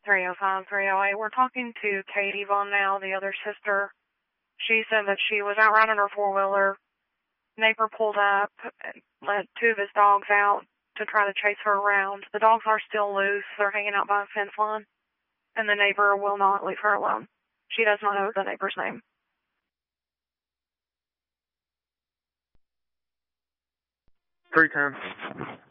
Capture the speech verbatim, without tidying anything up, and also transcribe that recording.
three oh five, three oh eight. We're talking to Katie Von now, the other sister. She said that she was out riding her four-wheeler. Neighbor pulled up and let two of his dogs out to try to chase her around. The dogs are still loose. They're hanging out by a fence line. And the neighbor will not leave her alone. She does not know the neighbor's name. three ten.